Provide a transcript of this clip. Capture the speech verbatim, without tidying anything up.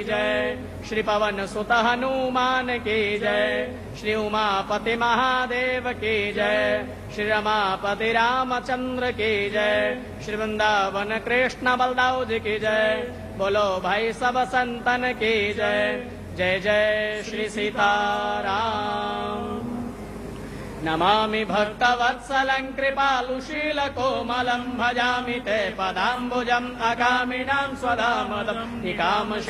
जय। श्री पवन सुत हनुमान की जय। श्री उमापति महादेव की जय। श्री रमापति रामचंद्र की जय। श्री वृंदावन कृष्ण बलदाऊ जी की जय। बोलो भाई सब संतन की जय। जय जय श्री सीताराम। नमामि भक्तवत्सलं कृपालुशीलकोमलं भजामि ते पदाम्बुजम् अकामिनां स्वधामदं निकामश